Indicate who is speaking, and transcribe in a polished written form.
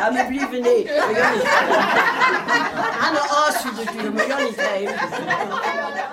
Speaker 1: Ja, men blijven nee. We gaan niet. Aan de aas, de duur, maar gaan niet rijden.